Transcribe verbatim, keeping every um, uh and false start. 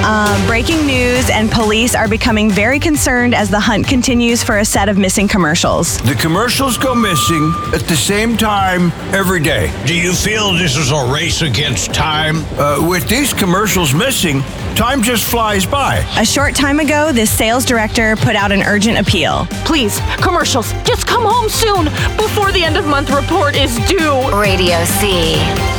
Um, breaking news, and police are becoming very concerned as the hunt continues for a set of missing commercials. The commercials go missing at the same time every day. Do you feel this is a race against time? Uh, with these commercials missing, time just flies by. A short time ago, this sales director put out an urgent appeal. Please, commercials, just come home soon before the end of month report is due. Radio C.